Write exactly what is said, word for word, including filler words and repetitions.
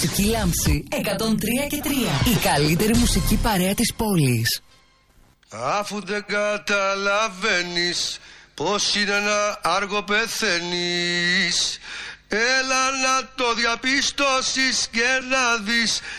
Μουσική Λάμψη εκατόν τρία και τρία. Η καλύτερη μουσική παρέα της πόλης. Αφού δεν καταλαβαίνεις πως είναι ένα άργο πεθαίνεις, έλα να το διαπιστώσεις και να δεις